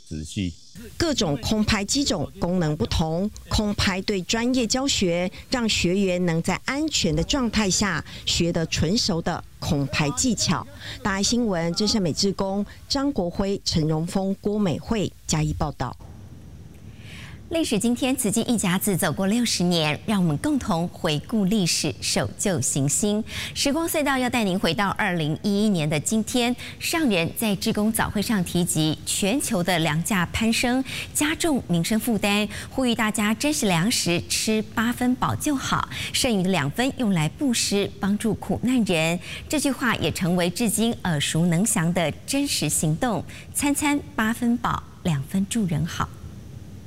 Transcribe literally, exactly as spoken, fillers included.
仔细。 各种空拍机种功能不同，空拍对专业教学，让学员能在安全的状态下学得纯熟的空拍技巧。大爱新闻真善美志工张国辉、陈荣峰、郭美惠加以报道。 历史今天，慈济一甲子走过六十年，让我们共同回顾历史，守旧行新。时光隧道要带您回到二零一一年的今天。上人在志工早会上提及，全球的粮价攀升，加重民生负担，呼吁大家珍惜粮食，吃八分饱就好，剩余的两分用来布施，帮助苦难人。这句话也成为至今耳熟能详的真实行动。餐餐八分饱，两分助人好。